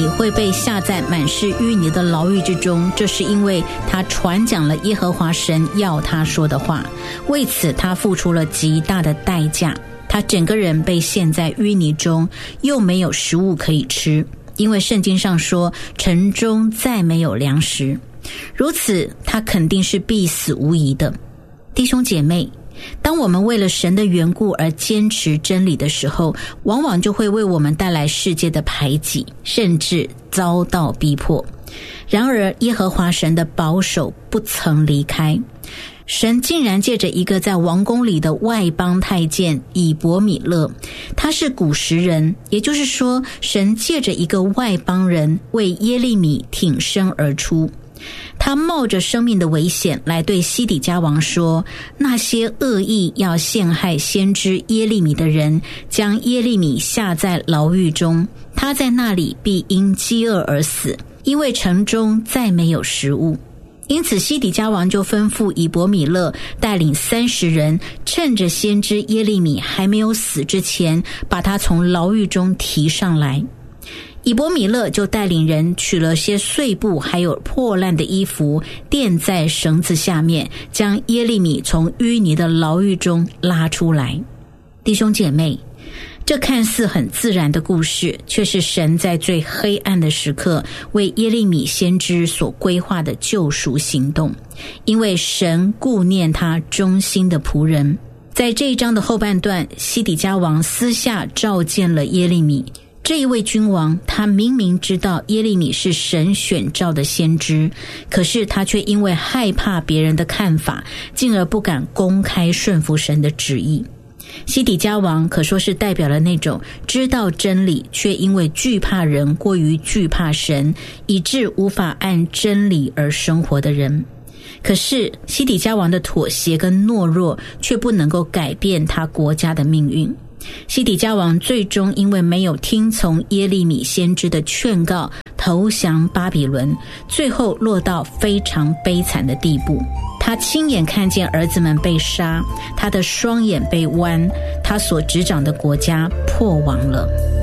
会被下在满是淤泥的牢狱之中，这是因为他传讲了耶和华神要他说的话，为此他付出了极大的代价。他整个人被陷在淤泥中，又没有食物可以吃，因为圣经上说城中再没有粮食，如此他肯定是必死无疑的。弟兄姐妹，当我们为了神的缘故而坚持真理的时候，往往就会为我们带来世界的排挤，甚至遭到逼迫。然而耶和华神的保守不曾离开，神竟然借着一个在王宫里的外邦太监以伯米勒，他是古时人，也就是说神借着一个外邦人为耶利米挺身而出。他冒着生命的危险来对西底家王说，那些恶意要陷害先知耶利米的人，将耶利米下在牢狱中，他在那里必因饥饿而死，因为城中再没有食物。因此西底家王就吩咐以伯米勒带领30人，趁着先知耶利米还没有死之前，把他从牢狱中提上来。以伯米勒就带领人取了些碎布还有破烂的衣服，垫在绳子下面，将耶利米从淤泥的牢狱中拉出来。弟兄姐妹，这看似很自然的故事，却是神在最黑暗的时刻为耶利米先知所规划的救赎行动，因为神顾念他忠心的仆人。在这一章的后半段，西底家王私下召见了耶利米。这一位君王，他明明知道耶利米是神选召的先知，可是他却因为害怕别人的看法，进而不敢公开顺服神的旨意。西底家王可说是代表了那种知道真理，却因为惧怕人过于惧怕神，以致无法按真理而生活的人。可是西底家王的妥协跟懦弱，却不能够改变他国家的命运。西底家王最终因为没有听从耶利米先知的劝告，投降巴比伦，最后落到非常悲惨的地步。他亲眼看见儿子们被杀，他的双眼被剜，他所执掌的国家破亡了。